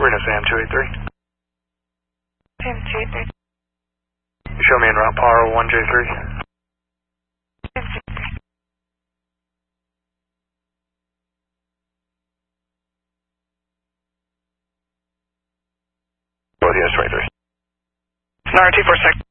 Reno Sam 283. Sam 283. Show me en route power 1J3. Sam 283. Yes, 23. Sonora 246.